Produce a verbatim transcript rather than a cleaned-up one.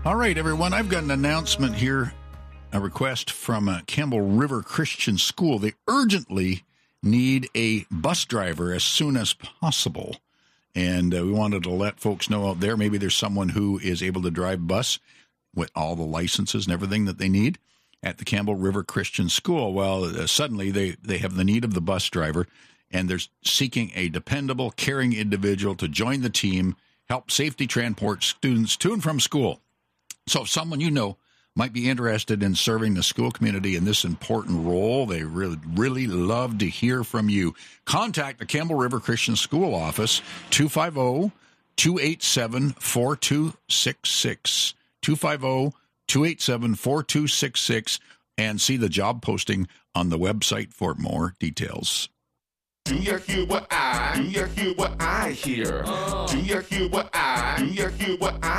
All right, everyone, I've got an announcement here, a request from uh, Campbell River Christian School. They urgently need a bus driver as soon as possible. And uh, we wanted to let folks know out there, maybe there's someone who is able to drive bus with all the licenses and everything that they need at the Campbell River Christian School. Well, uh, suddenly they, they have the need of the bus driver, and they're seeking a dependable, caring individual to join the team, help safely transport students to and from school. So if someone you know might be interested in serving the school community in this important role, they really, really love to hear from you. Contact the Campbell River Christian School office, two five zero, two eight seven, four two six six, two five zero, two eight seven, four two six six, and see the job posting on the website for more details. Do you hear what I, do you hear what I hear? Uh. Do you hear what I, do you hear what I